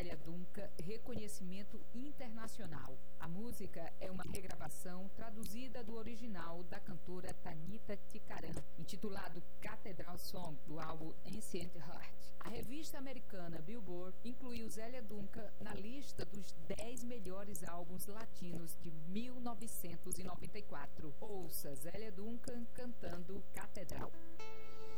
Zélia Duncan reconhecimento internacional. A música é uma regravação traduzida do original da cantora Tanita Tikaram, intitulado Cathedral Song, do álbum Ancient Heart. A revista americana Billboard incluiu Zélia Duncan na lista dos 10 melhores álbuns latinos de 1994. Ouça Zélia Duncan cantando Catedral.